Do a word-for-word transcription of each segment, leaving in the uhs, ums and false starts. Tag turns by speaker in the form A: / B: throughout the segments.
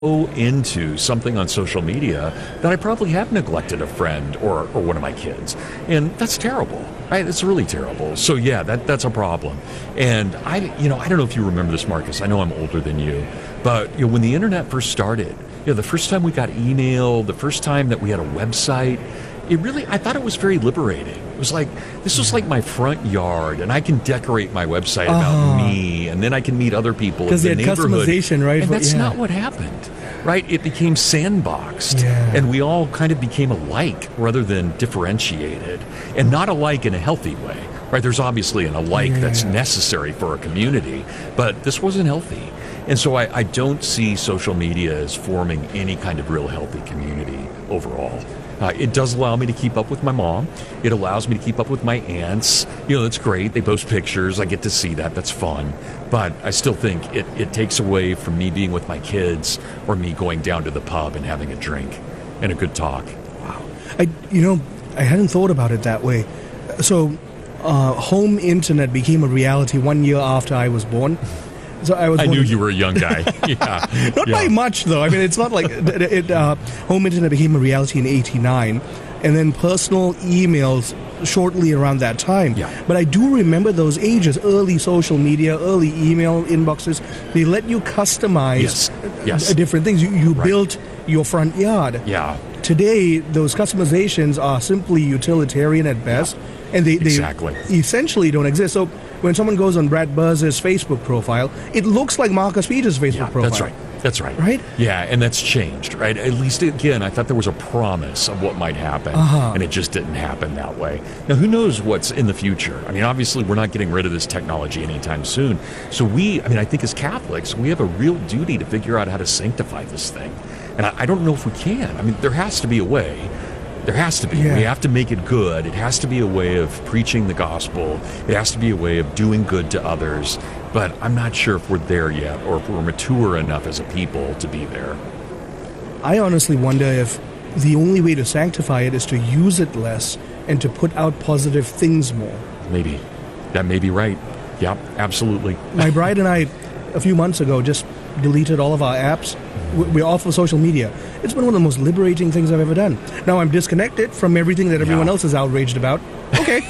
A: into something on social media that I probably have neglected a friend or, or one of my kids. And that's terrible, right? It's really terrible. So yeah, that that's a problem. And I, you know, I don't know if you remember this, Marcus. I know I'm older than you, but you know, when the internet first started, you know, the first time we got email, the first time that we had a website, it really, I thought it was very liberating. It was like, this was like my front yard, and I can decorate my website about
B: Uh-huh.
A: me, and then I can meet other people in
B: Because
A: the
B: they had
A: neighborhood.
B: customization, right?
A: And
B: For-
A: that's
B: yeah.
A: not what happened, right? It became sandboxed,
B: Yeah.
A: and we all kind of became alike rather than differentiated, and not alike in a healthy way, right? There's obviously an alike that's
B: Yeah.
A: necessary for a community, but this wasn't healthy. And so I, I don't see social media as forming any kind of real healthy community overall. Uh, it does allow me to keep up with my mom. It allows me to keep up with my aunts. You know, that's great. They post pictures. I get to see that. That's fun. But I still think it, it takes away from me being with my kids or me going down to the pub and having a drink and a good talk.
B: Wow. I, you know, I hadn't thought about it that way. So, uh, home internet became a reality one year after I was born. So I was.
A: I
B: born
A: knew
B: in-
A: you were a young guy. Yeah.
B: Not
A: Yeah.
B: by much, though. I mean, it's not like it, it, uh, home internet became a reality in eighty-nine, and then personal emails shortly around that time.
A: Yeah.
B: But I do remember those ages, early social media, early email inboxes. They let you customize
A: Yes. Yes.
B: uh, different things. You, you
A: Right.
B: built your front yard.
A: Yeah.
B: Today, those customizations are simply utilitarian at best, and they, they
A: Exactly.
B: essentially don't exist. So when someone goes on Brad Buzz's Facebook profile, it looks like Marcus Peters' Facebook
A: Yeah,
B: profile.
A: that's right. That's right.
B: Right?
A: Yeah, and that's changed, right? At least, again, I thought there was a promise of what might happen,
B: Uh-huh.
A: and it just didn't happen that way. Now, who knows what's in the future? I mean, obviously, we're not getting rid of this technology anytime soon. So we, I mean, I think as Catholics, we have a real duty to figure out how to sanctify this thing. And I, I don't know if we can. I mean, there has to be a way. There has to be.
B: Yeah.
A: We have to make it good. It has to be a way of preaching the gospel. It has to be a way of doing good to others. But I'm not sure if we're there yet or if we're mature enough as a people to be there.
B: I honestly wonder if the only way to sanctify it is to use it less and to put out positive things more.
A: Maybe. That may be right. Yep, absolutely.
B: My bride and I, a few months ago, just deleted all of our apps. We- We're off of social media. It's been one of the most liberating things I've ever done. Now I'm disconnected from everything that everyone
A: Yeah.
B: else is outraged about. Okay.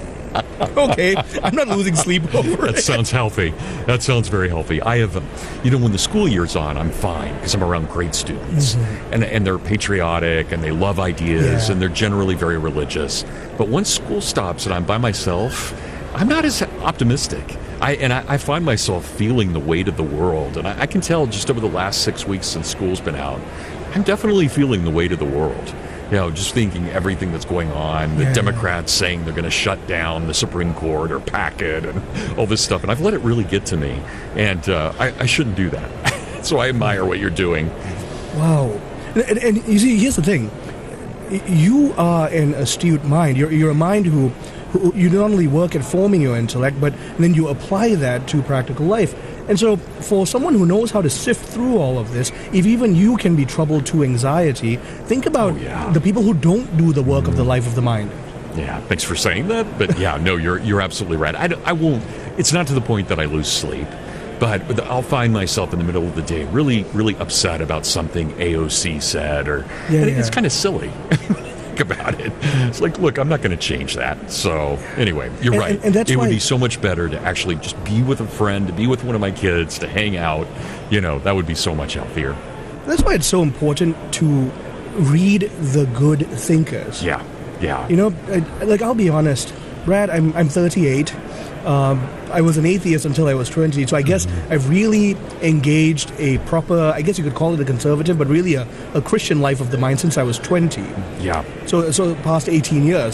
B: Okay. I'm not losing sleep over
A: That
B: it.
A: sounds healthy. That sounds very healthy. I have, um, you know, when the school year's on, I'm fine because I'm around great students, and and they're patriotic and they love ideas
B: Yeah.
A: and they're generally very religious. But once school stops and I'm by myself, I'm not as optimistic. I and I, I find myself feeling the weight of the world, and I, I can tell just over the last six weeks since school's been out, I'm definitely feeling the weight of the world. You know, just thinking everything that's going on, the
B: Yeah.
A: Democrats saying they're going to shut down the Supreme Court or pack it and all this stuff. And I've let it really get to me. And uh, I, I shouldn't do that. So I admire what you're doing.
B: Wow. And, and you see, here's the thing. Y- You are an astute mind. You're, you're a mind who, who, you not only work at forming your intellect, but then you apply that to practical life. And so for someone who knows how to sift through all of this, if even you can be troubled to anxiety, think about
A: Oh, yeah.
B: the people who don't do the work of the life of the mind.
A: Yeah, thanks for saying that. But yeah, no, you're you're absolutely right. I, don't- I won't, it's not to the point that I lose sleep. But I'll find myself in the middle of the day really, really upset about something A O C said, or
B: Yeah,
A: and
B: yeah.
A: it's kind of silly. About it, it's like, look, I'm not going to change that. So anyway, you're
B: And-
A: right.
B: and- and that's
A: it would
B: why-
A: be so much better to actually just be with a friend, to be with one of my kids, to hang out. You know, that would be so much healthier.
B: That's why it's so important to read the good thinkers.
A: Yeah, yeah.
B: You know, I, like, I'll be honest, Brad, I'm, I'm thirty-eight. Um, I was an atheist until I was twenty, so I guess I've really engaged a proper, I guess you could call it a conservative, but really a, a Christian life of the mind since I was twenty.
A: yeah.
B: So, so past eighteen years.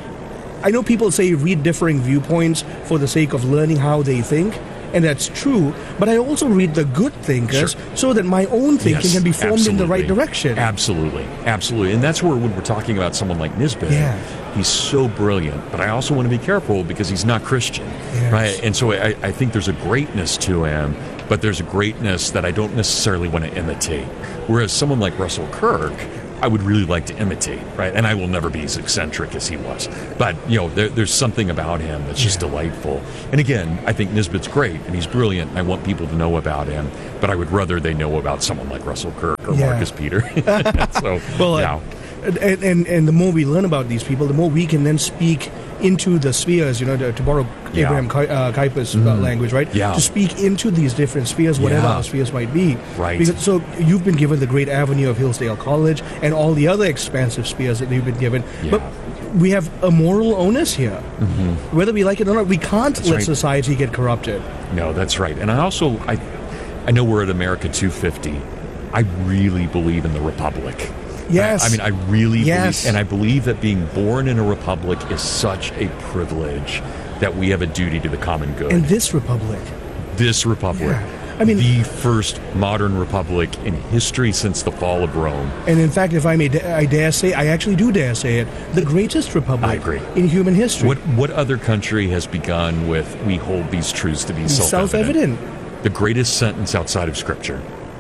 B: I know people say read differing viewpoints for the sake of learning how they think, and that's true, but I also read the good thinkers
A: Sure.
B: so that my own thinking
A: Yes,
B: can be formed in the right
A: absolutely.
B: direction.
A: Absolutely, absolutely. And that's where when we're talking about someone like Nisbet,
B: Yeah.
A: he's so brilliant, but I also want to be careful because he's not Christian,
B: Yes.
A: right? And so I, I think there's a greatness to him, but there's a greatness that I don't necessarily want to imitate. Whereas someone like Russell Kirk, I would really like to imitate, right? And I will never be as eccentric as he was. But, you know, there, there's something about him that's just
B: Yeah.
A: delightful. And again, I think Nisbet's great, and he's brilliant, and I want people to know about him. But I would rather they know about someone like Russell Kirk or
B: Yeah.
A: Marcus Peter. So,
B: Well,
A: yeah.
B: uh, and, and and the more we learn about these people, the more we can then speak into the spheres, you know, to, to borrow
A: Yeah.
B: Abraham Ki- uh, Kuyper's uh, language, right?
A: Yeah.
B: To speak into these different spheres, whatever
A: Yeah.
B: our spheres might be.
A: Right.
B: Because, so you've been given the great avenue of Hillsdale College and all the other expansive spheres that you've been given.
A: Yeah.
B: But we have a moral onus here. Whether we like it or not, we can't let
A: right.
B: society get corrupted.
A: No, that's right. And I also, I, I know we're at America two fifty. I really believe in the Republic.
B: Yes.
A: I, I mean, I really
B: Yes.
A: believe, and I believe that being born in a republic is such a privilege that we have a duty to the common good.
B: And this republic.
A: this republic,
B: Yeah. I mean-
A: the first modern republic in history since the fall of Rome.
B: And in fact, if I may, da- I dare say, I actually do dare say it, the greatest republic
A: I agree.
B: in human history.
A: What what other country has begun with "We hold these truths to be self-evident"?
B: Self-evident.
A: The greatest sentence outside of Scripture.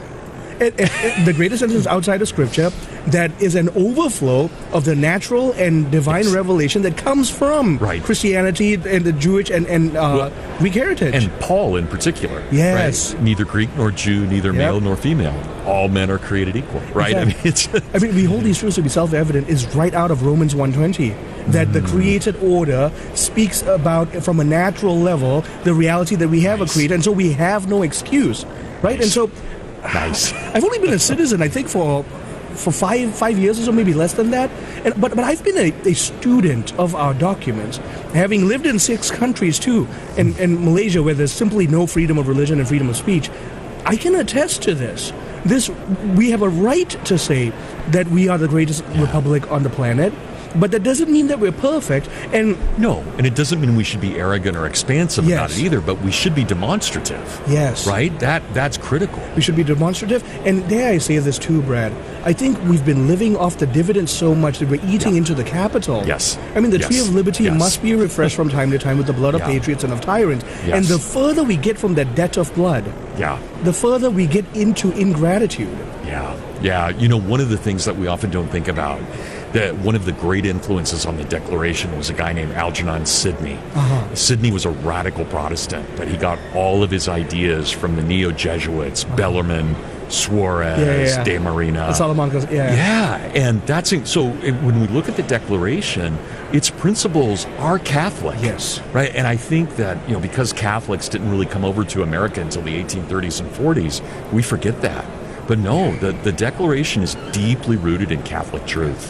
B: It- it- it- the greatest sentence outside of Scripture that is an overflow of the natural and divine
A: Yes.
B: revelation that comes from
A: Right.
B: Christianity and the Jewish and, and uh,
A: Well,
B: Greek heritage.
A: And Paul in particular.
B: Yes.
A: Right? Neither Greek nor Jew, neither
B: Yep.
A: male nor female. All men are created equal, right? I mean,
B: Exactly.
A: it's
B: I mean, we hold these truths to be self-evident is right out of Romans one twenty, that
A: Mm.
B: the created order speaks about, from a natural level, the reality that we have
A: Nice.
B: a creator, and so we have no excuse, right? And
A: Nice.
B: so
A: nice.
B: I've only been a citizen, I think, for for five five years or so, maybe less than that. And, but but I've been a, a student of our documents, having lived in six countries too, and, and Malaysia, where there's simply no freedom of religion and freedom of speech. I can attest to this. This we have a right to say that we are the greatest republic on the planet, but that doesn't mean that we're perfect. And
A: No, and it doesn't mean we should be arrogant or expansive about
B: Yes.
A: it either, but we should be demonstrative.
B: yes,
A: Right? That that's critical.
B: we should be demonstrative. And dare I say this too, Brad? I think we've been living off the dividends so much that we're eating
A: Yeah.
B: into the capital.
A: Yes.
B: I mean, the
A: Yes.
B: tree of liberty
A: Yes.
B: must be refreshed from time to time with the blood of
A: Yeah.
B: patriots and of tyrants.
A: Yes.
B: And the further we get from that debt of blood,
A: Yeah.
B: the further we get into ingratitude.
A: Yeah, yeah. You know, one of the things that we often don't think about, that one of the great influences on the Declaration was a guy named Algernon Sidney.
B: Uh-huh.
A: Sidney was a radical Protestant, but he got all of his ideas from the Neo-Jesuits, Bellarmine, Suarez,
B: Yeah, yeah, yeah.
A: De Marina.
B: Salamanca's, yeah.
A: Yeah, and that's in- so. it- When we look at the Declaration, its principles are Catholic.
B: Yes.
A: right. And I think that you know because Catholics didn't really come over to America until the eighteen thirties and forties, we forget that. But no, the the Declaration is deeply rooted in Catholic truth.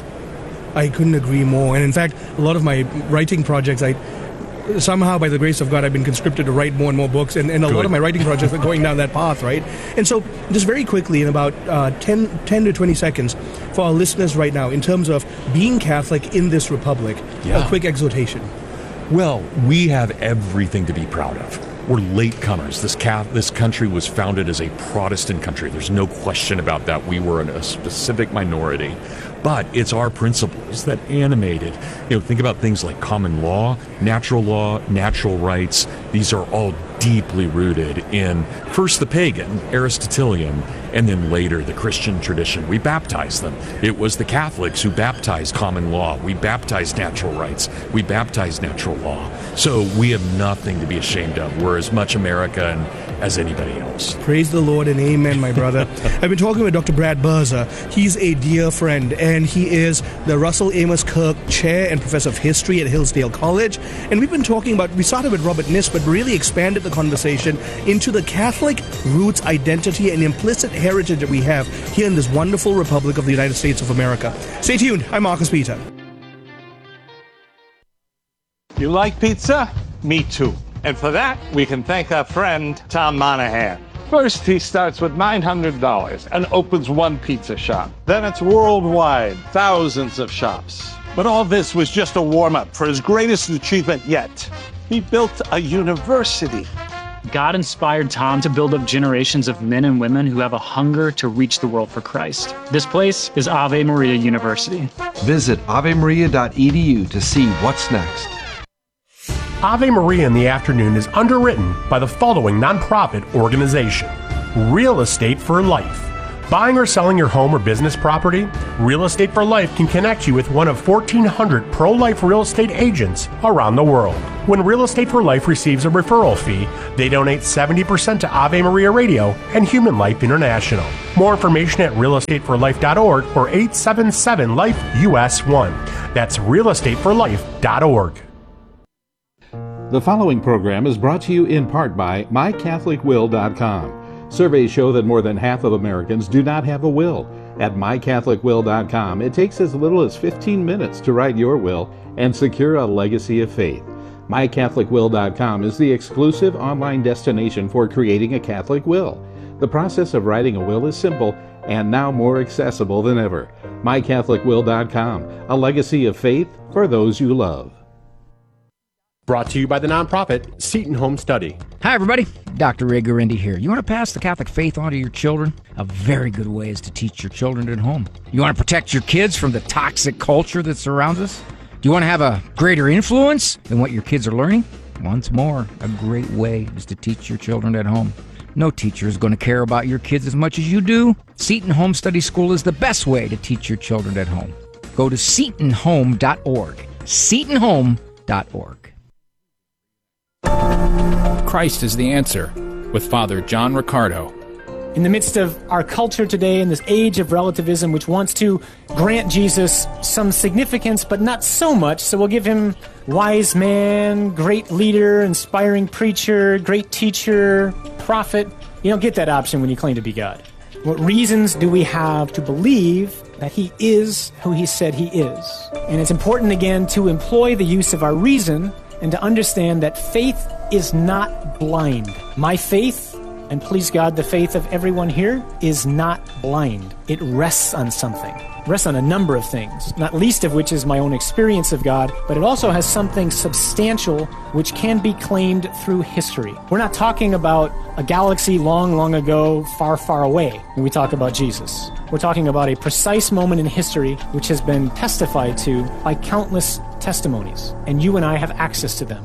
B: I couldn't agree more. And in fact, a lot of my writing projects, I somehow, by the grace of God, I've been conscripted to write more and more books, and, and a lot
A: Good.
B: of my writing projects are going down that path, right? And so, just very quickly, in about uh, ten, ten to twenty seconds, for our listeners right now, in terms of being Catholic in this republic,
A: Yeah.
B: a quick exhortation.
A: Well, we have everything to be proud of. We're latecomers. This ca- this country was founded as a Protestant country. There's no question about that. We were in a specific minority. But it's our principles that animated. You know, think about things like common law, natural law, natural rights. These are all deeply rooted in first the pagan, Aristotelian, and then later the Christian tradition. We baptized them. It was the Catholics who baptized common law. We baptized natural rights. We baptized natural law. So we have nothing to be ashamed of. We're as much American as anybody else.
B: Praise the Lord and amen, my brother. I've been talking with Doctor Brad Berza. He's a dear friend, and he is the Russell Amos Kirk Chair and Professor of History at Hillsdale College. And we've been talking about, we started with Robert Nisbet, but really expanded the conversation into the Catholic roots, identity, and implicit heritage that we have here in this wonderful Republic of the United States of America. Stay tuned. I'm Marcus Peter.
C: You like pizza? Me too. And for that, we can thank our friend Tom Monahan. First, he starts with nine hundred dollars and opens one pizza shop. Then it's worldwide, thousands of shops. But all this was just a warm-up for his greatest achievement yet. He built a university.
D: God inspired Tom to build up generations of men and women who have a hunger to reach the world for Christ. This place is Ave Maria University.
E: Visit ave maria dot e d u to see what's next.
F: Ave Maria in the Afternoon is underwritten by the following nonprofit organization: Real Estate for Life, Buying or selling your home or business property? Real Estate for Life can connect you with one of fourteen hundred pro-life real estate agents around the world. When Real Estate for Life receives a referral fee, they donate seventy percent to Ave Maria Radio and Human Life International. More information at real estate for life dot org or eight seven seven life U S one. That's real estate for life dot org.
G: The following program is brought to you in part by my catholic will dot com. Surveys show that more than half of Americans do not have a will. At my catholic will dot com, it takes as little as fifteen minutes to write your will and secure a legacy of faith. my catholic will dot com is the exclusive online destination for creating a Catholic will. The process of writing a will is simple and now more accessible than ever. my catholic will dot com, a legacy of faith for those you love.
F: Brought to you by the nonprofit Seton Home Study.
H: Hi, everybody. Doctor Ray Guarendi here. You want to pass the Catholic faith on to your children? A very good way is to teach your children at home. You want to protect your kids from the toxic culture that surrounds us? Do you want to have a greater influence than what your kids are learning? Once more, a great way is to teach your children at home. No teacher is going to care about your kids as much as you do. Seton Home Study School is the best way to teach your children at home. Go to seton home dot org. seton home dot org.
I: Christ is the answer, with Father John Riccardo.
J: In the midst of our culture today, in this age of relativism, which wants to grant Jesus some significance, but not so much, so we'll give him wise man, great leader, inspiring preacher, great teacher, prophet. You don't get that option when you claim to be God. What reasons do we have to believe that he is who he said he is? And it's important, again, to employ the use of our reason and to understand that faith is not blind. My faith, and please God, the faith of everyone here, is not blind. It rests on something. It rests on a number of things, not least of which is my own experience of God, but it also has something substantial which can be claimed through history. We're not talking about a galaxy long, long ago, far, far away when we talk about Jesus. We're talking about a precise moment in history which has been testified to by countless testimonies, and you and I have access to them.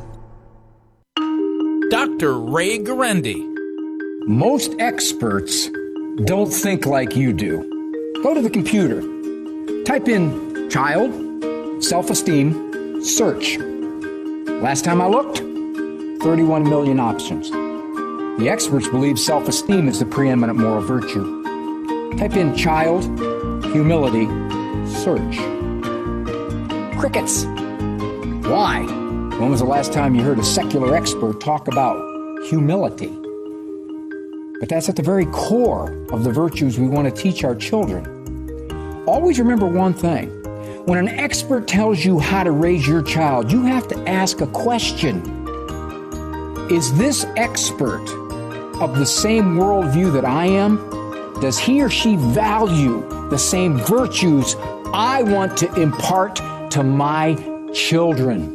I: Doctor Ray Guarendi.
H: Most experts don't think like you do. Go to the computer. Type in child, self-esteem, search. Last time I looked, thirty-one million options. The experts believe self-esteem is the preeminent moral virtue. Type in child, humility, search. Crickets. Why? When was the last time you heard a secular expert talk about humility? But that's at the very core of the virtues we want to teach our children. Always remember one thing. When an expert tells you how to raise your child, you have to ask a question. Is this expert of the same worldview that I am? Does he or she value the same virtues I want to impart to my children?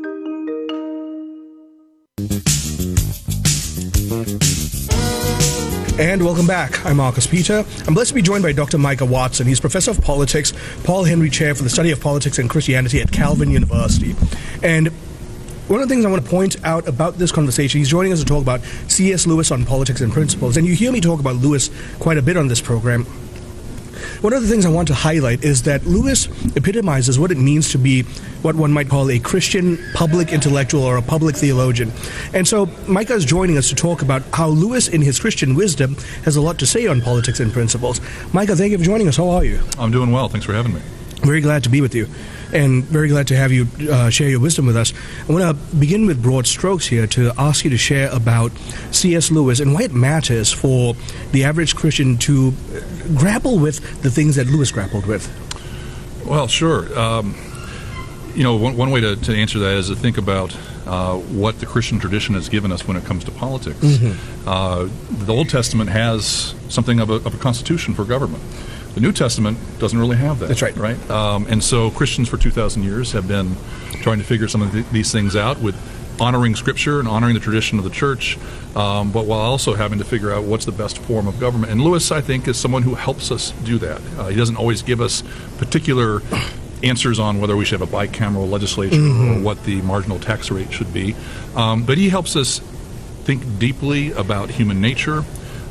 B: And welcome back. I'm Marcus Peter. I'm blessed to be joined by Doctor Micah Watson. He's Professor of Politics, Paul Henry Chair for the Study of Politics and Christianity at Calvin University. And one of the things I want to point out about this conversation, he's joining us to talk about C S Lewis on politics and principles. And you hear me talk about Lewis quite a bit on this program. One of the things I want to highlight is that Lewis epitomizes what it means to be what one might call a Christian public intellectual or a public theologian. And so Micah is joining us to talk about how Lewis, in his Christian wisdom, has a lot to say on politics and principles. Micah, thank you for joining us. How are you?
K: I'm doing well. Thanks for having me.
B: Very glad to be with you, and very glad to have you uh, share your wisdom with us. I want to begin with broad strokes here to ask you to share about C S Lewis and why it matters for the average Christian to grapple with the things that Lewis grappled with.
K: Well, sure. Um, you know, one, one way to, to answer that is to think about uh, what the Christian tradition has given us when it comes to politics. Mm-hmm. Uh, the Old Testament has something of a, of a constitution for government. The New Testament doesn't really have that.
B: That's right.
K: Right? Um, and so Christians for two thousand years have been trying to figure some of th- these things out with honoring Scripture and honoring the tradition of the church, um, but while also having to figure out what's the best form of government. And Lewis, I think, is someone who helps us do that. Uh, he doesn't always give us particular answers on whether we should have a bicameral legislature mm-hmm. or what the marginal tax rate should be, um, but he helps us think deeply about human nature,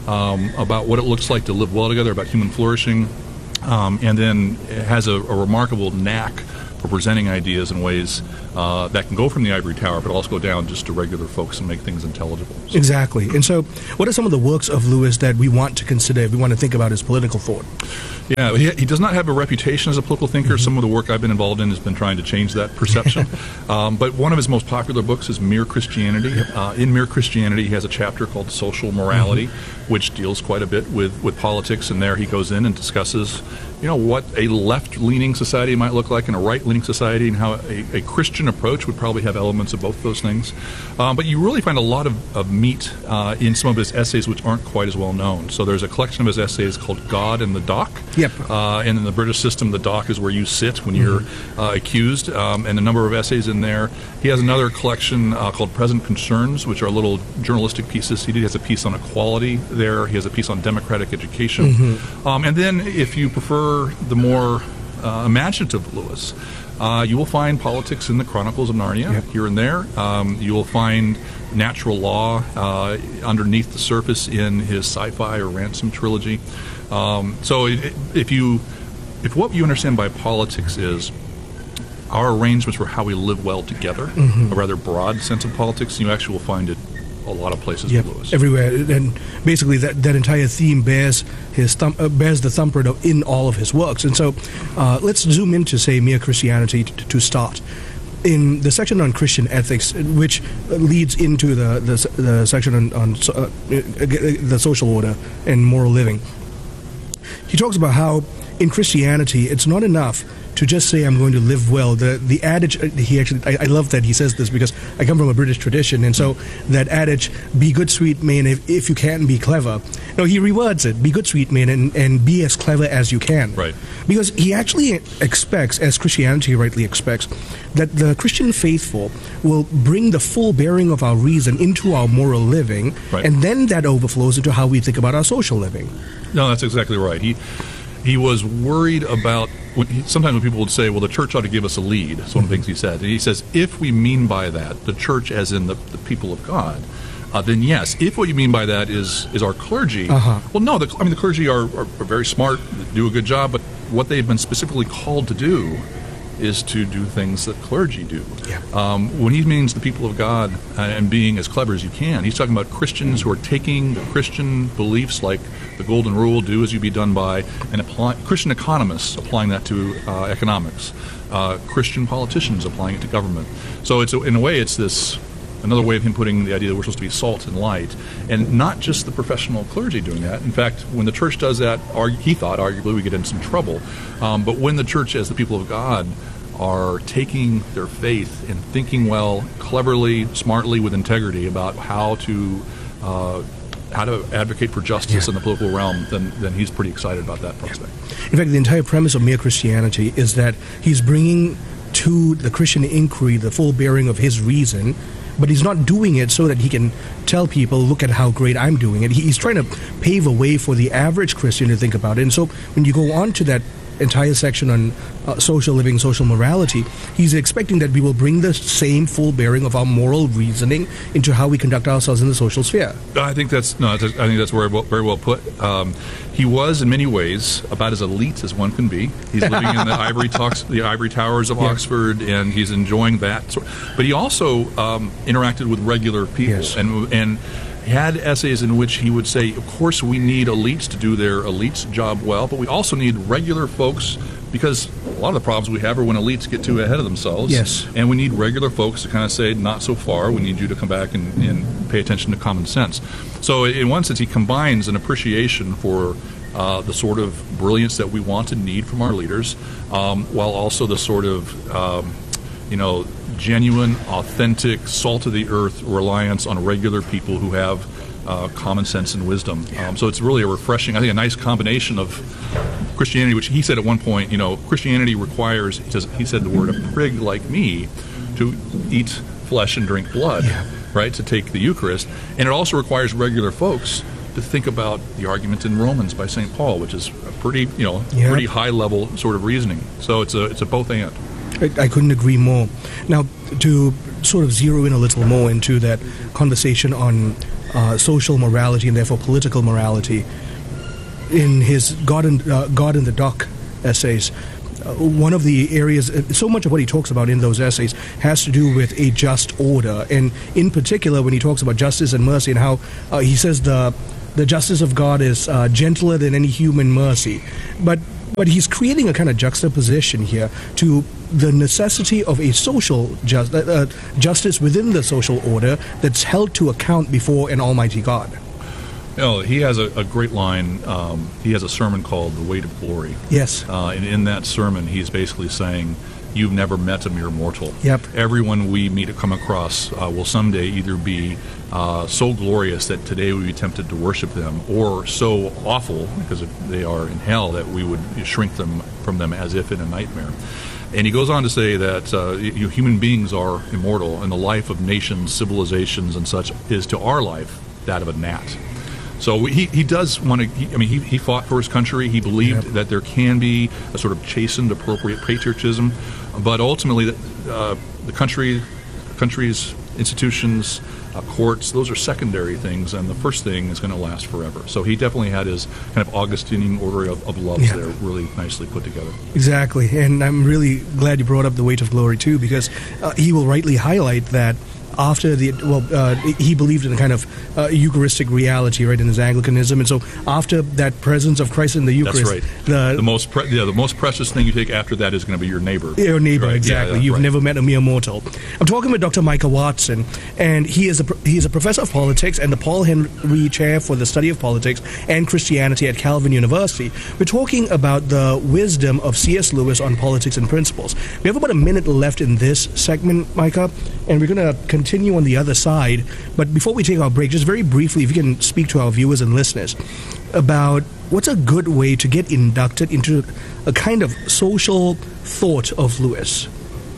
K: um, about what it looks like to live well together, about human flourishing, um, and then has a, a remarkable knack for presenting ideas in ways uh, that can go from the ivory tower, but also go down just to regular folks and make things intelligible. So.
B: Exactly. And so, what are some of the works of Lewis that we want to consider if we want to think about his political thought?
K: Yeah, he, he does not have a reputation as a political thinker. Mm-hmm. Some of the work I've been involved in has been trying to change that perception. um, but one of his most popular books is Mere Christianity. Uh, in Mere Christianity, he has a chapter called Social Morality, mm-hmm. which deals quite a bit with, with politics. And there he goes in and discusses, you know, what a left-leaning society might look like and a right-leaning society, and how a, a Christian approach would probably have elements of both those things. Um, but you really find a lot of, of meat uh, in some of his essays which aren't quite as well known. So there's a collection of his essays called God and the Dock.
B: Yep.
K: Uh, and in the British system, the dock is where you sit when you're uh, accused, um, and a number of essays in there. He has another collection uh, called Present Concerns, which are little journalistic pieces. He has a piece on equality there. He has a piece on democratic education. Mm-hmm. Um, and then if you prefer the more uh, imaginative Lewis, uh, you will find politics in the Chronicles of Narnia, yep. here and there. Um, you will find natural law uh, underneath the surface in his sci-fi or Ransom trilogy. Um, so it, if you, if what you understand by politics is our arrangements for how we live well together, mm-hmm. a rather broad sense of politics, you actually will find it a lot of places
B: yep,
K: with Lewis.
B: Everywhere. And basically that, that entire theme bears his thumb, uh, bears the thumbprint of in all of his works. And so uh, let's zoom into, say, Mere Christianity to, to start. In the section on Christian ethics, which leads into the, the, the section on, on uh, the social order and moral living, he talks about how in Christianity it's not enough to just say I'm going to live well. The the adage, he actually, I, I love that he says this because I come from a British tradition, and so that adage, be good, sweet man, if, if you can, be clever. No, he rewords it, be good, sweet man, and, and be as clever as you can.
K: Right.
B: Because he actually expects, as Christianity rightly expects, that the Christian faithful will bring the full bearing of our reason into our moral living,
K: right.
B: and then that overflows into how we think about our social living.
K: No, that's exactly right. He he was worried about, when he, sometimes when people would say, well, the church ought to give us a lead. That's one of the things he said. And he says, if we mean by that the church as in the, the people of God, uh, then yes. If what you mean by that is is our clergy,
B: uh-huh.
K: well, no, the, I mean, the clergy are, are, are very smart, do a good job, but what they've been specifically called to do is to do things that clergy do.
B: Yeah.
K: Um, when he means the people of God uh, and being as clever as you can, he's talking about Christians who are taking the Christian beliefs like the golden rule, do as you be done by, and apply, Christian economists applying that to uh, economics, uh, Christian politicians applying it to government. So it's a, in a way it's this another way of him putting the idea that we're supposed to be salt and light, and not just the professional clergy doing that. In fact, when the church does that, he thought arguably we get in some trouble. Um, but when the church, as the people of God, are taking their faith and thinking well, cleverly, smartly, with integrity about how to uh, how to advocate for justice
B: yeah.
K: in the political realm, then then he's pretty excited about that prospect.
B: In fact, the entire premise of Mere Christianity is that he's bringing to the Christian inquiry the full bearing of his reason, but he's not doing it so that he can tell people, look at how great I'm doing it. He's trying to pave a way for the average Christian to think about it. And so when you go on to that entire section on uh, social living, social morality, he's expecting that we will bring the same full bearing of our moral reasoning into how we conduct ourselves in the social sphere.
K: I think that's no. I think that's very well, very well put. Um, he was, in many ways, about as elite as one can be. He's living in the ivory talks, the ivory towers of yeah. Oxford, and he's enjoying that. But he also um, interacted with regular people,
B: yes.
K: and and. had essays in which he would say, of course, we need elites to do their elites' job well, but we also need regular folks, because a lot of the problems we have are when elites get too ahead of themselves.
B: Yes.
K: And we need regular folks to kind of say, not so far, we need you to come back and, and pay attention to common sense. So in one sense, he combines an appreciation for uh, the sort of brilliance that we want and need from our leaders, um, while also the sort of, um, you know, genuine, authentic, salt-of-the-earth reliance on regular people who have uh, common sense and wisdom. Um, so it's really a refreshing, I think, a nice combination of Christianity, which he said at one point, you know, Christianity requires, he, says, he said the word, a prig like me to eat flesh and drink blood,
B: yeah.
K: right, to take the Eucharist. And it also requires regular folks to think about the argument in Romans by Saint Paul, which is a pretty, you know,
B: yeah.
K: pretty high-level sort of reasoning. So it's a, it's a both and.
B: I, I couldn't agree more. Now, to sort of zero in a little more into that conversation on uh, social morality and therefore political morality. In his God in, uh, God in the Dock essays, uh, one of the areas, uh, so much of what he talks about in those essays has to do with a just order, and in particular when he talks about justice and mercy and how uh, he says the the justice of God is uh, gentler than any human mercy. But but he's creating a kind of juxtaposition here to the necessity of a social just, uh, justice within the social order that's held to account before an almighty God.
K: You know, he has a, a great line. Um, he has a sermon called The Weight of Glory.
B: Yes.
K: Uh, and in that sermon, he's basically saying, you've never met a mere mortal.
B: Yep.
K: Everyone we meet or come across uh, will someday either be uh, so glorious that today we would be tempted to worship them, or so awful, because if they are in hell, that we would shrink them from them as if in a nightmare. And he goes on to say that uh, you, human beings are immortal, and the life of nations, civilizations, and such is to our life that of a gnat. So he, he does want to, he, I mean, he, he fought for his country. He believed yep. that there can be a sort of chastened, appropriate patriotism. But ultimately, uh, the country, countries, institutions, uh, courts, those are secondary things. And the first thing is going to last forever. So he definitely had his kind of Augustinian order of, of loves yeah. there really nicely put together.
B: Exactly. And I'm really glad you brought up the weight of glory, too, because uh, he will rightly highlight that after the, well, uh, he believed in a kind of uh, Eucharistic reality, right, in his Anglicanism, and so after that presence of Christ in the Eucharist,
K: that's right. The, the most, pre- yeah, the most precious thing you take after that is going to be your neighbor.
B: Your neighbor,
K: right?
B: exactly.
K: Yeah,
B: You've
K: right.
B: never met a mere mortal. I'm talking with Doctor Micah Watson, and he is a he is a professor of politics and the Paul Henry Chair for the Study of Politics and Christianity at Calvin University. We're talking about the wisdom of C S Lewis on politics and principles. We have about a minute left in this segment, Micah, and we're going to continue on the other side. But before we take our break, just very briefly, if you can speak to our viewers and listeners about what's a good way to get inducted into a kind of social thought of Lewis.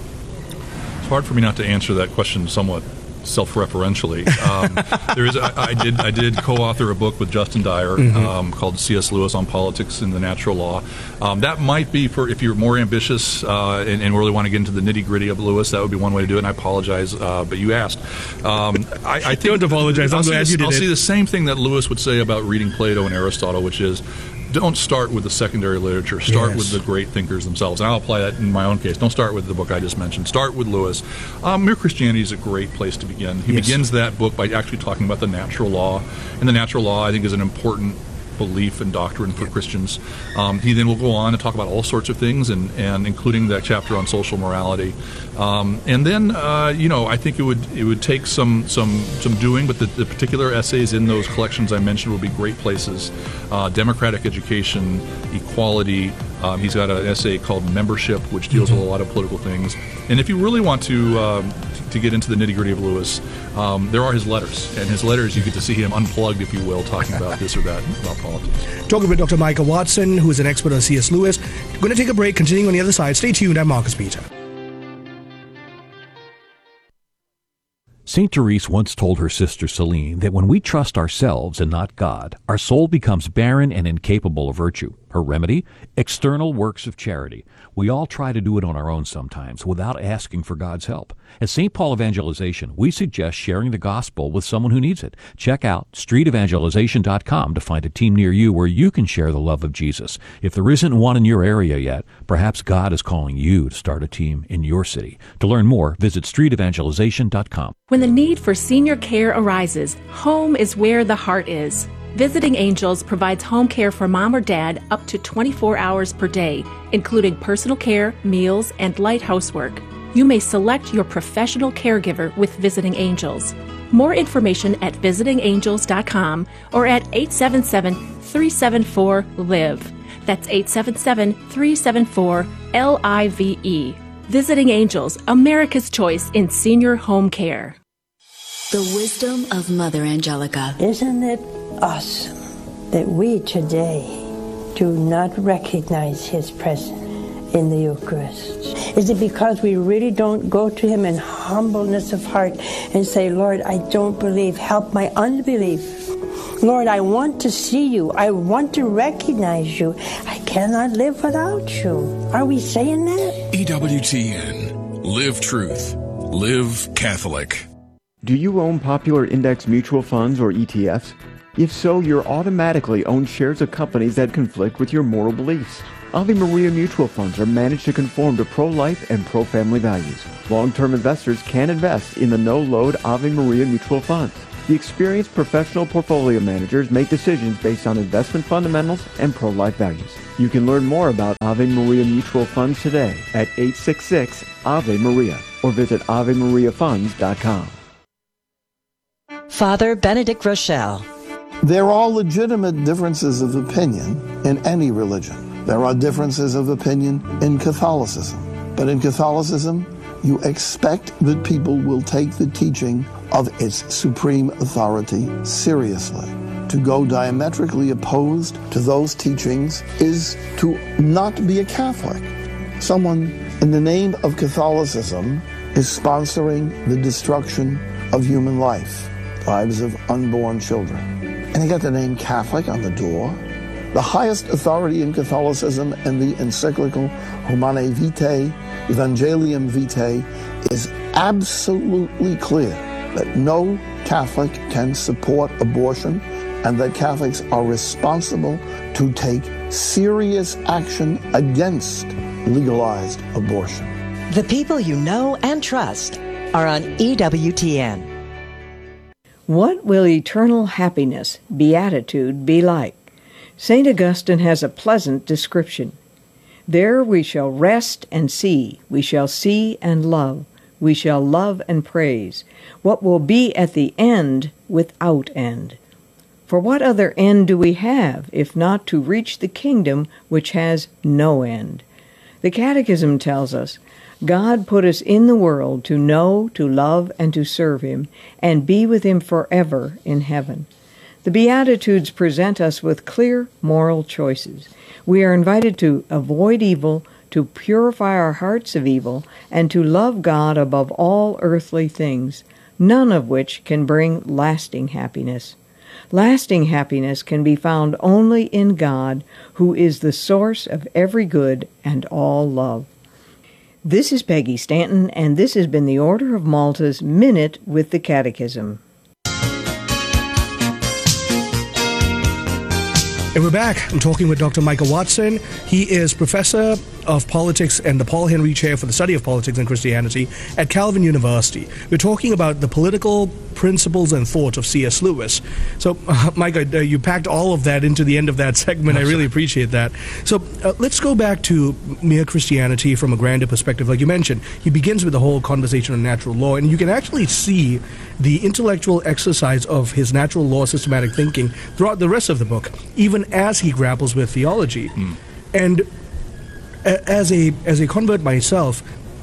K: It's hard for me not to answer that question somewhat self-referentially. Um, there is, a, I did, I did co-author a book with Justin Dyer mm-hmm. um, called C S Lewis on Politics and the Natural Law. Um, that might be for if you're more ambitious uh, and, and really want to get into the nitty-gritty of Lewis. That would be one way to do it. And I apologize, uh, but you asked. Um, I, I think
B: don't apologize. I'm
K: I'll
B: glad
K: see
B: you
K: this,
B: did
K: I'll
B: it.
K: see the same thing that Lewis would say about reading Plato and Aristotle, which is, don't start with the secondary literature. Start
B: yes.
K: with the great thinkers themselves. And I'll apply that in my own case. Don't start with the book I just mentioned. Start with Lewis. Um, Mere Christianity is a great place to begin. He
B: yes.
K: begins that book by actually talking about the natural law. And the natural law, I think, is an important belief and doctrine for Christians. Um, he then will go on to talk about all sorts of things, and, and including that chapter on social morality. Um, and then, uh, you know, I think it would it would take some some some doing, but the, the particular essays in those collections I mentioned will be great places. Uh, democratic education, equality. Um, he's got an essay called Membership, which deals mm-hmm. with a lot of political things. And if you really want to um, to get into the nitty-gritty of Lewis, um, there are his letters. And his letters, you get to see him unplugged, if you will, talking about this or that, about politics.
B: Talking with Doctor Micah Watson, who is an expert on C S Lewis. Going to take a break, continuing on the other side. Stay tuned. I'm Marcus Peter.
L: Saint Therese once told her sister Celine that when we trust ourselves and not God, our soul becomes barren and incapable of virtue. Her remedy? External works of charity. We all try to do it on our own sometimes without asking for God's help. At Saint Paul Evangelization, we suggest sharing the gospel with someone who needs it. Check out street evangelization dot com to find a team near you where you can share the love of Jesus. If there isn't one in your area yet, perhaps God is calling you to start a team in your city. To learn more, visit street evangelization dot com.
M: When the need for senior care arises, home is where the heart is. Visiting Angels provides home care for mom or dad up to twenty-four hours per day, including personal care, meals, and light housework. You may select your professional caregiver with Visiting Angels. More information at visiting angels dot com or at eight seven seven, three seven four, L I V E. That's eight seven seven, three seven four, L I V E. Visiting Angels, America's choice in senior home care.
N: The wisdom of Mother Angelica.
O: Isn't it awesome that we today do not recognize His presence in the Eucharist? Is it because we really don't go to Him in humbleness of heart and say, Lord, I don't believe, help my unbelief. Lord, I want to see you. I want to recognize you. I cannot live without you. Are we saying that?
P: E W T N. Live truth. Live Catholic. Do you own popular index mutual funds or E T Fs? If so, you're automatically own shares of companies that conflict with your moral beliefs. Ave Maria mutual funds are managed to conform to pro-life and pro-family values. Long-term investors can invest in the no-load Ave Maria mutual funds. The experienced professional portfolio managers make decisions based on investment fundamentals and pro-life values. You can learn more about Ave Maria mutual funds today at eight six six Ave Maria or visit ave maria funds dot com.
Q: Father Benedict Rochelle.
R: There are legitimate differences of opinion in any religion. There are differences of opinion in Catholicism. But in Catholicism, you expect that people will take the teaching of its supreme authority seriously. To go diametrically opposed to those teachings is to not be a Catholic. Someone in the name of Catholicism is sponsoring the destruction of human life, lives of unborn children. And they got the name Catholic on the door. The highest authority in Catholicism and the encyclical Humanae Vitae, Evangelium Vitae, is absolutely clear that no Catholic can support abortion and that Catholics are responsible to take serious action against legalized abortion.
Q: The people you know and trust are on E W T N.
S: What will eternal happiness, beatitude, be like? Saint Augustine has a pleasant description. There we shall rest and see, we shall see and love, we shall love and praise, what will be at the end without end. For what other end do we have, if not to reach the kingdom which has no end? The Catechism tells us, God put us in the world to know, to love, and to serve Him, and be with Him forever in heaven. The Beatitudes present us with clear moral choices. We are invited to avoid evil, to purify our hearts of evil, and to love God above all earthly things, none of which can bring lasting happiness. Lasting happiness can be found only in God, who is the source of every good and all love. This is Peggy Stanton, and this has been the Order of Malta's Minute with the Catechism.
B: And we're back. I'm talking with Doctor Micah Watson. He is professor of politics and the Paul Henry Chair for the Study of Politics and Christianity at Calvin University. We're talking about the political principles and thought of C S Lewis. So, uh, Micah, uh, you packed all of that into the end of that segment. I really appreciate that. So, uh, let's go back to mere Christianity from a grander perspective. Like you mentioned, he begins with the whole conversation on natural law, and you can actually see the intellectual exercise of his natural law systematic thinking throughout the rest of the book, even as he grapples with theology. Mm. And a- as a as a convert myself,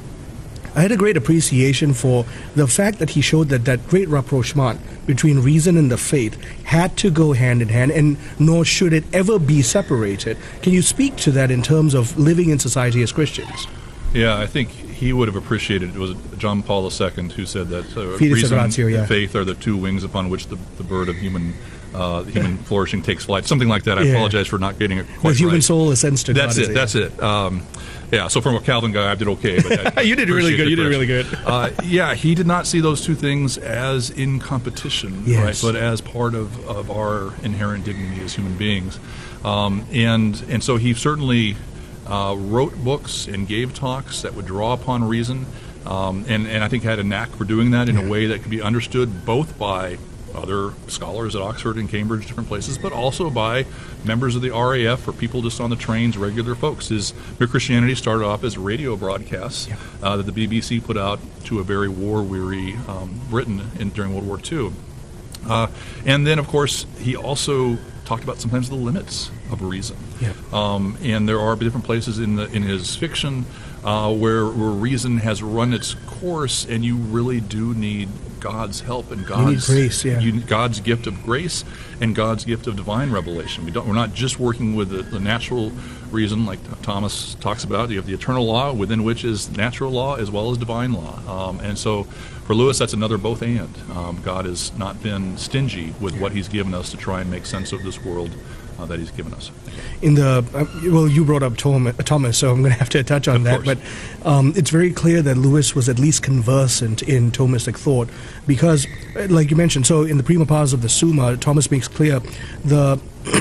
B: I had a great appreciation for the fact that he showed that that great rapprochement between reason and the faith had to go hand in hand, and nor should it ever be separated. Can you speak to that in terms of living in society as Christians?
K: Yeah, I think he would have appreciated it. It was John Paul the Second who said that uh,
B: Fides
K: reason
B: ratio, yeah.
K: and faith are the two wings upon which the, the bird of human uh, human flourishing takes flight. Something like that. I
B: Yeah.
K: apologize for not getting it quite
B: The human
K: right.
B: soul ascends to
K: That's
B: God.
K: it. That's it. Um, yeah. So from a Calvin guy, I did okay. But I
B: You did really
K: appreciate
B: good.
K: the
B: You did really
K: correction.
B: good.
K: Uh, yeah, he did not see those two things as in competition,
B: Yes.
K: right? But as part of, of our inherent dignity as human beings. Um, and and so he certainly uh, wrote books and gave talks that would draw upon reason, um, and and I think had a knack for doing that in a way that could be understood both by other scholars at Oxford and Cambridge, different places, but also by members of the R A F or people just on the trains, regular folks. His Mere Christianity started off as radio broadcasts yeah. uh, that the B B C put out to a very war-weary um, Britain in, during World War Two. Uh, and then, of course, he also talked about sometimes the limits of reason.
B: Yeah.
K: Um, and there are different places in the in his fiction uh, where, where reason has run its course, and you really do need God's help and God's
B: You need grace, yeah.
K: you, God's gift of grace and God's gift of divine revelation. We don't, we're not just working with the, the natural reason, like Thomas talks about. You have the eternal law, within which is natural law as well as divine law. Um, and so for Lewis, that's another both and. Um, God has not been stingy with what he's given us to try and make sense of this world uh, that he's given us.
B: In the uh, well, you brought up Tom, Thomas, so I'm going to have to touch on
K: Of
B: that.
K: course.
B: But um, it's very clear that Lewis was at least conversant in Thomistic thought, because, uh, like you mentioned, so in the prima pars of the Summa, Thomas makes clear the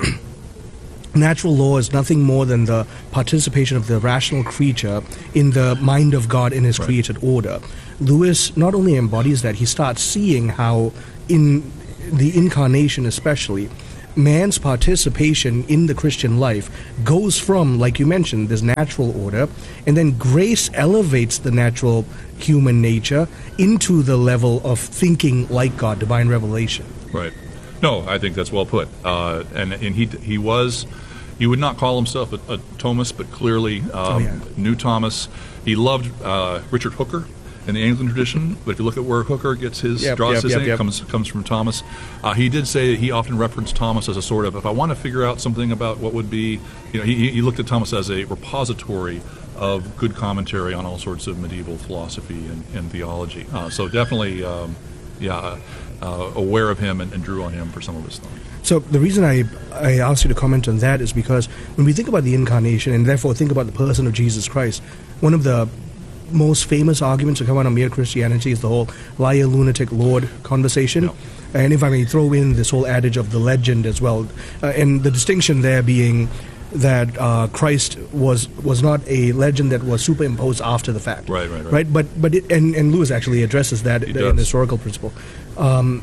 B: natural law is nothing more than the participation of the rational creature in the mind of God in His
K: Right.
B: created order. Lewis not only embodies that, he starts seeing how in the incarnation especially, man's participation in the Christian life goes from, like you mentioned, this natural order, and then grace elevates the natural human nature into the level of thinking like God, divine revelation.
K: Right. No, I think that's well put. Uh, and and he he was, he would not call himself a, a Thomist, but clearly um,
B: Oh, yeah.
K: knew Thomas. He loved uh, Richard Hooker in the Anglican tradition, but if you look at where Hooker gets his
B: Yep,
K: draws
B: yep,
K: his
B: yep,
K: name,
B: yep.
K: comes comes from Thomas. Uh, he did say that he often referenced Thomas as a sort of, if I want to figure out something about what would be, you know, he, he looked at Thomas as a repository of good commentary on all sorts of medieval philosophy and, and theology. Uh, so definitely, um, yeah, uh, aware of him and, and drew on him for some of his thought.
B: So the reason I, I asked you to comment on that is because when we think about the incarnation and therefore think about the person of Jesus Christ, one of the most famous arguments to come out of mere Christianity is the whole liar, lunatic, Lord conversation.
K: No.
B: And if I may throw in this whole adage of the legend as well, uh, and the distinction there being that uh, Christ was was not a legend that was superimposed after the fact.
K: Right, right, right.
B: Right, but but it, and and Lewis actually addresses that
K: He
B: in
K: does.
B: the historical principle. Um,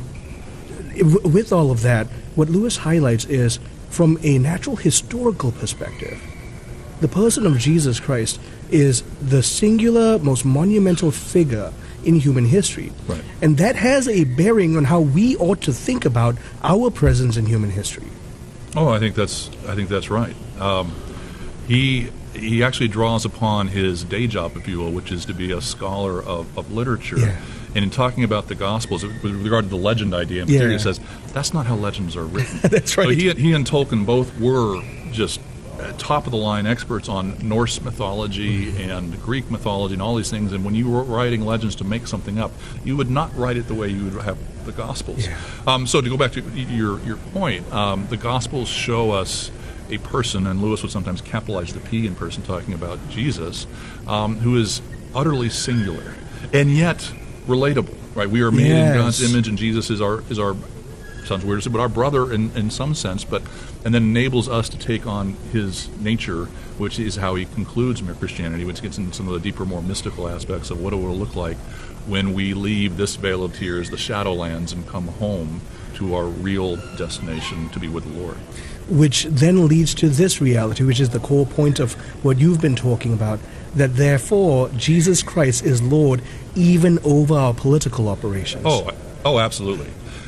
B: w- with all of that, what Lewis highlights is from a natural historical perspective, the person of Jesus Christ is the singular, most monumental figure in human history.
K: Right.
B: And that has a bearing on how we ought to think about our presence in human history.
K: Oh, I think that's I think that's right. Um, he he actually draws upon his day job, if you will, which is to be a scholar of, of literature.
B: Yeah.
K: And in talking about the Gospels, with regard to the legend idea, in
B: Yeah.
K: particular, he says that's not how legends are written.
B: That's right.
K: So he he and Tolkien both were just top of the line experts on Norse mythology
B: Mm-hmm.
K: and Greek mythology and all these things. And when you were writing legends to make something up, you would not write it the way you would have the Gospels.
B: Yeah.
K: Um, so to go back to your your point, um, the Gospels show us a person, and Lewis would sometimes capitalize the P in person, talking about Jesus, um, who is utterly singular and yet relatable. Right? We are made
B: Yes.
K: in God's image, and Jesus is our is our sounds weird to say, but our brother in, in some sense, but and then enables us to take on his nature, which is how he concludes Mere Christianity, which gets into some of the deeper, more mystical aspects of what it will look like when we leave this vale of tears, the Shadowlands, and come home to our real destination to be with the Lord.
B: Which then leads to this reality, which is the core point of what you've been talking about, that therefore Jesus Christ is Lord even over our political operations.
K: Oh, oh, absolutely.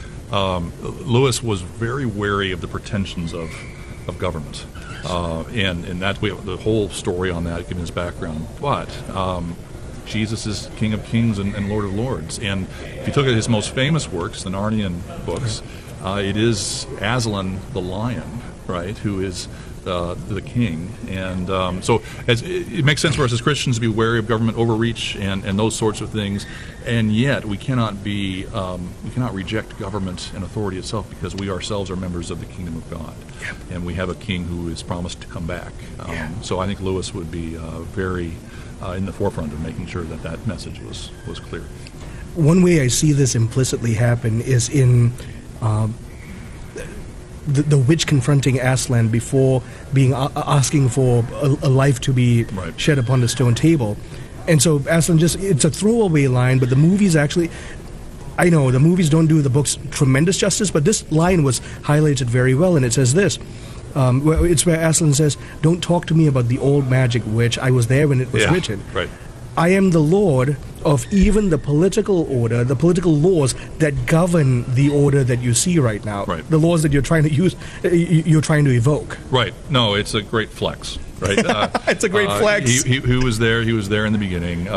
K: Um, Lewis was very wary of the pretensions of, of government, uh, and and that's we have the whole story on that, given his background. But um, Jesus is King of Kings and, and Lord of Lords, and if you took at his most famous works, the Narnian books, uh, it is Aslan the lion, right, who is uh, the king, and um, so as, it, it makes sense for us as Christians to be wary of government overreach and, and those sorts of things, and yet we cannot be um, we cannot reject government and authority itself, because we ourselves are members of the kingdom of God,
B: Yep.
K: and we have a king who is promised to come back. Um,
B: Yeah.
K: So I think Lewis would be uh, very uh, in the forefront of making sure that that message was was clear.
B: One way I see this implicitly happen is in uh, the, the witch confronting Aslan before being uh, asking for a, a life to be
K: Right.
B: shed upon the stone table. And so Aslan just, it's a throwaway line, but the movies actually, I know the movies don't do the books tremendous justice, but this line was highlighted very well, and it says this. Um, well, it's where Aslan says, "Don't talk to me about the old magic witch. I was there when it was
K: Yeah,
B: written.
K: right.
B: I am the Lord of even the political order, the political laws that govern the order that you see right now.
K: Right.
B: The laws that you're trying to use, uh, you- you're trying to evoke."
K: Right. No, it's a great flex. Right. Uh,
B: It's a great
K: uh,
B: flex.
K: He, he, he was there. He was there in the beginning. Uh,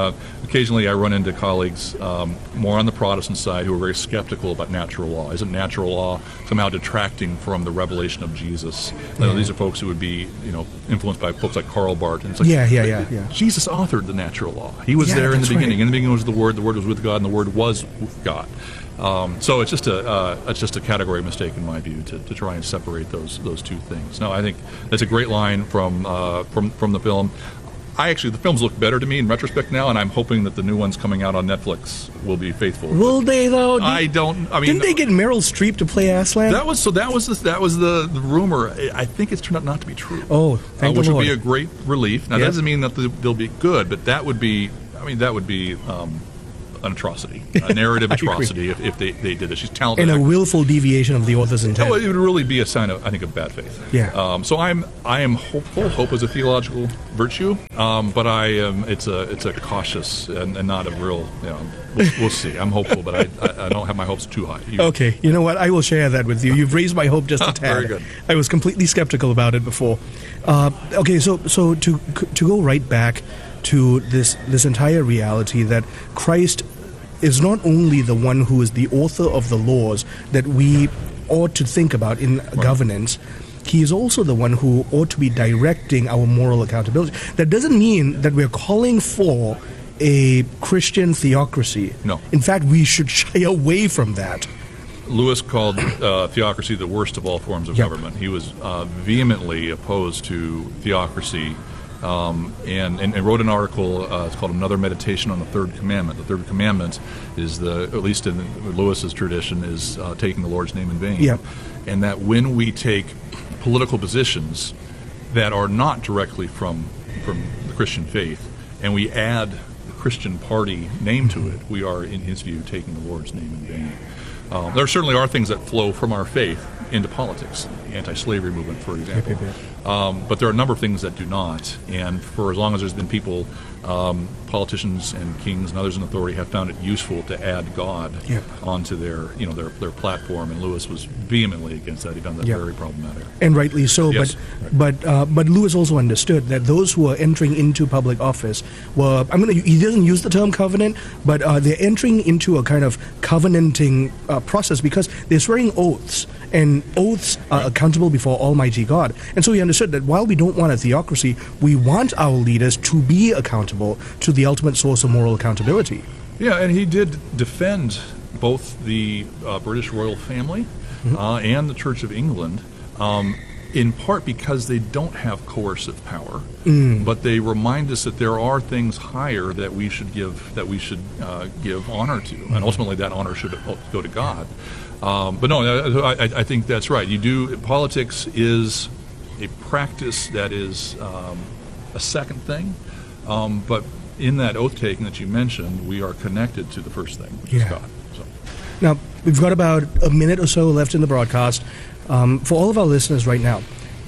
K: occasionally I run into colleagues um, more on the Protestant side who are very skeptical about natural law. Isn't natural law somehow detracting from the revelation of Jesus? You know,
B: Yeah.
K: these are folks who would be, you know, influenced by folks like Karl Barth. And it's like,
B: Yeah, yeah, yeah, yeah.
K: Jesus authored the natural law. He was
B: Yeah,
K: there in the
B: that's
K: beginning.
B: right.
K: In the beginning was the Word. The Word was with God, and the Word was with God. Um, so it's just a uh, it's just a category mistake in my view to, to try and separate those those two things. No, I think that's a great line from uh, from from the film. I actually the films look better to me in retrospect now, and I'm hoping that the new ones coming out on Netflix will be faithful.
B: Will they though? Did,
K: I don't. I mean,
B: didn't they get Meryl Streep to play Aslan?
K: that was so. That was the, that was the, the rumor. I think it's turned out not to be true.
B: Oh,
K: uh,
B: thank
K: which
B: the
K: would
B: Lord.
K: be a great relief. Now
B: Yep.
K: that doesn't mean that the, they'll be good, but that would be. I mean, that would be um, an atrocity, a narrative
B: I agree.
K: atrocity if, if they, they did it. She's talented.
B: And a
K: actress.
B: willful deviation of the author's intent.
K: Oh, it would really be a sign of, I think, of bad faith.
B: Yeah.
K: Um, so I'm, I am hopeful. Hope is a theological virtue, um, but I am. It's a, it's a cautious and, and not a real. You know, we'll, we'll see. I'm hopeful, but I, I, I don't have my hopes too high. You-
B: Okay, you know what? I will share that with you. You've raised my hope just a tad.
K: Very good.
B: I was completely skeptical about it before. Uh, okay, so so to to go right back to this this entire reality that Christ is not only the one who is the author of the laws that we ought to think about in governance. He is also the one who ought to be directing our moral accountability. That doesn't mean that we're calling for a Christian theocracy.
K: No.
B: In fact, we should shy away from that.
K: Lewis called uh, theocracy the worst of all forms of
B: Yep.
K: government. He was uh, vehemently opposed to theocracy, um, and, and, and wrote an article. Uh, it's called "Another Meditation on the Third Commandment." The third commandment is the, at least in Lewis's tradition, is uh, taking the Lord's name in vain.
B: Yep.
K: And that when we take political positions that are not directly from from the Christian faith, and we add the Christian party name to it, we are, in his view, taking the Lord's name in vain. Um, there certainly are things that flow from our faith into politics, the anti-slavery movement, for example.
B: Yep, yep,
K: Um, but there are a number of things that do not, and for as long as there's been people, um, politicians and kings and others in authority have found it useful to add God
B: Yep.
K: onto their, you know, their, their platform, and Lewis was vehemently against that. He found that
B: Yep.
K: very problematic.
B: And rightly so,
K: Yes.
B: but but uh, but Lewis also understood that those who are entering into public office were, I'm gonna, he doesn't use the term covenant, but uh, they're entering into a kind of covenanting uh, process because they're swearing oaths, and oaths are accountable before Almighty God. And so he understood that while we don't want a theocracy, we want our leaders to be accountable to the ultimate source of moral accountability.
K: Yeah, and he did defend both the uh, British royal family
B: Mm-hmm.
K: uh, and the Church of England, um, in part because they don't have coercive power,
B: Mm.
K: but they remind us that there are things higher that we should give that we should uh, give honor to, and ultimately that honor should go to God. Um, but no, I, I, I think that's right. You do politics is a practice that is um, a second thing, um, but in that oath taking that you mentioned, we are connected to the first thing, which
B: Yeah.
K: is God. So.
B: Now, we've got about a minute or so left in the broadcast. Um, for all of our listeners right now,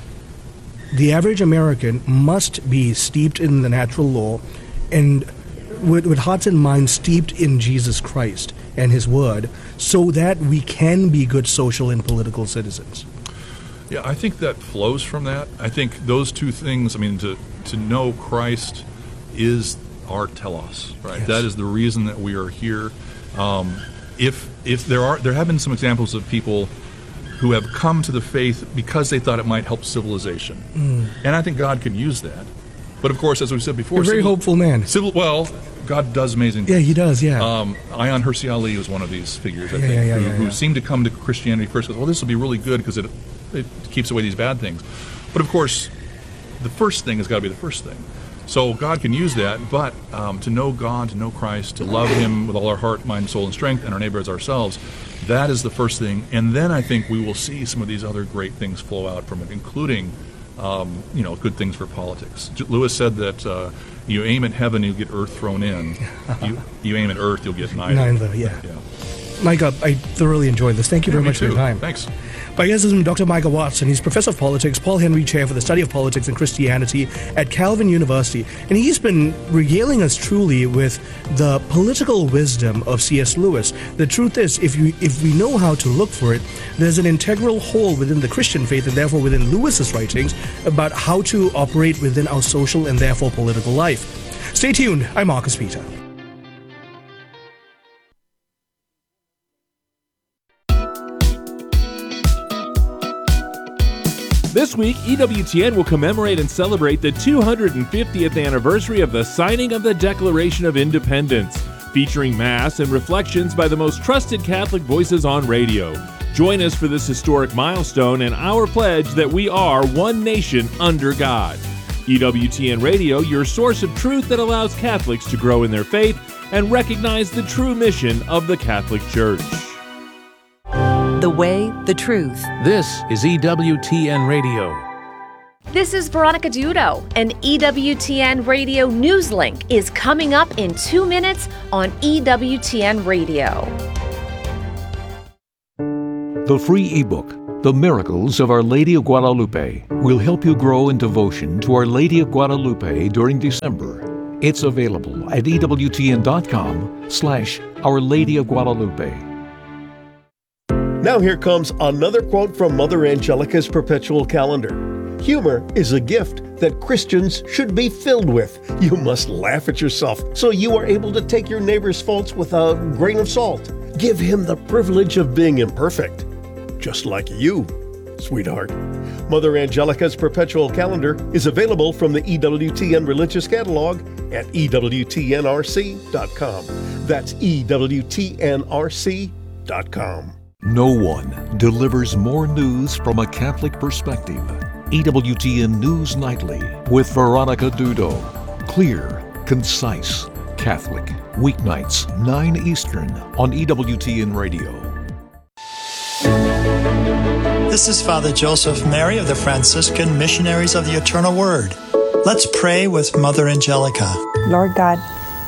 B: the average American must be steeped in the natural law and with, with hearts and minds steeped in Jesus Christ and His Word so that we can be good social and political citizens.
K: Yeah, I think that flows from that. I think those two things, I mean, to, to know Christ is our telos, right?
B: Yes.
K: That is the reason that we are here. Um, if if there are, there have been some examples of people who have come to the faith because they thought it might help civilization.
B: Mm.
K: And I think God can use that. But of course, as we said before,
B: You're a very
K: civil-
B: hopeful man.
K: Civil, well, God does amazing things.
B: Yeah, He does, yeah.
K: Um, Ayaan Hirsi Ali was one of these figures, I
B: Yeah,
K: think,
B: yeah, yeah,
K: who,
B: yeah,
K: who
B: yeah.
K: seemed to come to Christianity first. Goes, well, this will be really good because it it keeps away these bad things. But of course, the first thing has got to be the first thing. So God can use that, but um, to know God, to know Christ, to love Him with all our heart, mind, soul, and strength, and our neighbor as ourselves, that is the first thing. And then I think we will see some of these other great things flow out from it, including, um, you know, good things for politics. J- Lewis said that uh, you aim at heaven, you get earth thrown in. you, you aim at earth, you'll get neither.
B: Neither, yeah.
K: yeah.
B: Micah, I thoroughly enjoyed this. Thank you
K: Yeah,
B: very
K: me
B: much for your
K: too.
B: time.
K: Thanks.
B: My guest is Doctor Micah Watson. He's Professor of Politics, Paul Henry Chair for the Study of Politics and Christianity at Calvin University. And he's been regaling us truly with the political wisdom of C S. Lewis. The truth is, if you if we know how to look for it, there's an integral whole within the Christian faith and therefore within Lewis's writings about how to operate within our social and therefore political life. Stay tuned. I'm Marcus Peter.
T: This week, E W T N will commemorate and celebrate the two hundred fiftieth anniversary of the signing of the Declaration of Independence, featuring Mass and reflections by the most trusted Catholic voices on radio. Join us for this historic milestone and our pledge that we are one nation under God. E W T N Radio, your source of truth that allows Catholics to grow in their faith and recognize the true mission of the Catholic Church.
Q: The way, the truth.
L: This is E W T N Radio.
U: This is Veronica Dudo. An E W T N Radio news link is coming up in two minutes on E W T N Radio.
L: The free ebook, The Miracles of Our Lady of Guadalupe, will help you grow in devotion to Our Lady of Guadalupe during December. It's available at ewtn.com slash Our Lady of Guadalupe.
V: Now here comes another quote from Mother Angelica's perpetual calendar. Humor is a gift that Christians should be filled with. You must laugh at yourself so you are able to take your neighbor's faults with a grain of salt. Give him the privilege of being imperfect, just like you, sweetheart. Mother Angelica's perpetual calendar is available from the E W T N Religious Catalog at E W T N R C dot com. That's E W T N R C dot com.
L: No one delivers more news from a Catholic perspective. E W T N News Nightly with Veronica Dudo. Clear, concise, Catholic. Weeknights, nine Eastern on E W T N Radio.
W: This is Father Joseph Mary of the Franciscan Missionaries of the Eternal Word. Let's pray with Mother Angelica.
O: Lord God,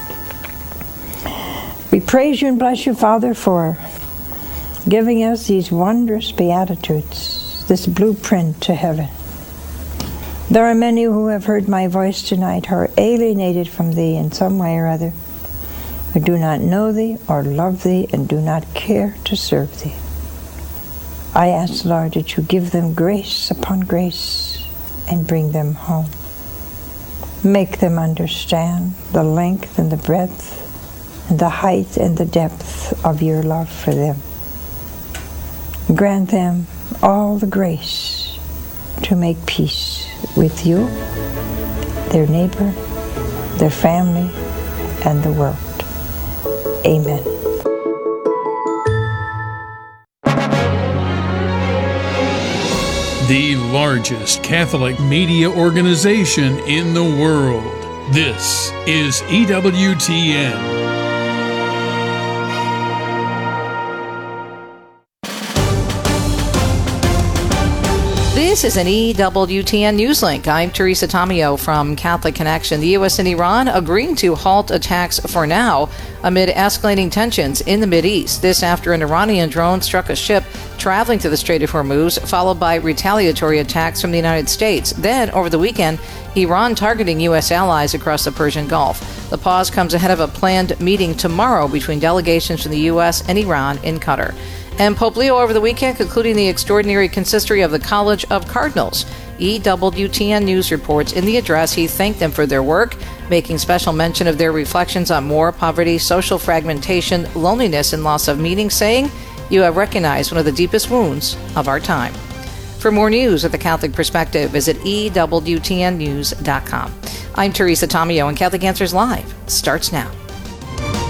O: we praise you and bless you, Father, for giving us these wondrous Beatitudes, this blueprint to heaven. There are many who have heard my voice tonight who are alienated from thee in some way or other, who do not know thee or love thee and do not care to serve thee. I ask, Lord, that you give them grace upon grace and bring them home. Make them understand the length and the breadth and the height and the depth of your love for them. Grant them all the grace to make peace with you, their neighbor, their family, and the world. Amen.
X: The largest Catholic media organization in the world. This is E W T N.
Y: This is an E W T N Newslink. I'm Teresa Tomeo from Catholic Connection. The U S and Iran agreeing to halt attacks for now amid escalating tensions in the Mideast. This after an Iranian drone struck a ship traveling to the Strait of Hormuz, followed by retaliatory attacks from the United States. Then, over the weekend, Iran targeting U S allies across the Persian Gulf. The pause comes ahead of a planned meeting tomorrow between delegations from the U S and Iran in Qatar. And Pope Leo over the weekend concluding the extraordinary consistory of the College of Cardinals. E W T N News reports in the address he thanked them for their work, making special mention of their reflections on war, poverty, social fragmentation, loneliness, and loss of meaning, saying, "You have recognized one of the deepest wounds of our time." For more news of the Catholic perspective, visit E W T N news dot com. I'm Teresa Tomeo, and Catholic Answers Live starts now.